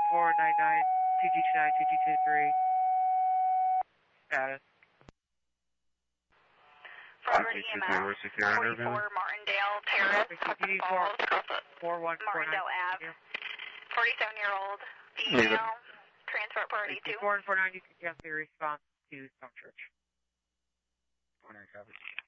499 2229 2223. Status. Forward EMS, 44 Martindale Terrace, Hudson Falls, Martindale Ave. 47-year-old female, transport priority 2. 4 and 490, you can cancel your response to Stone Church. 49 copy.